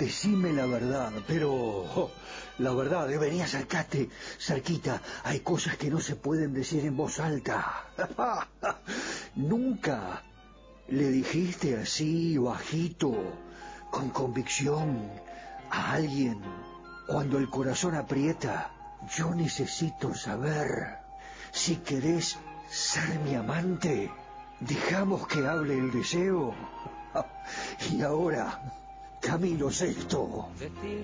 Decime la verdad, pero... la verdad, vení, acercate, cerquita. Hay cosas que no se pueden decir en voz alta. Nunca le dijiste así, bajito, con convicción, a alguien, cuando el corazón aprieta: yo necesito saber si querés ser mi amante. Dejamos que hable el deseo. Y ahora, Camilo VI.